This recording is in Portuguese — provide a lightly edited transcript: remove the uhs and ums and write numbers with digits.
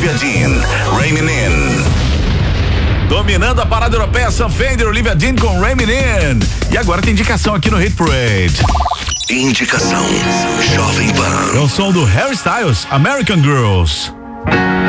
Olivia Dean, Raining In. Dominando a parada europeia, Sam Fender, Olivia Dean com Raining In. E agora tem indicação aqui no Hit Parade. Indicação Jovem Pan. É o som do Harry Styles, American Girls.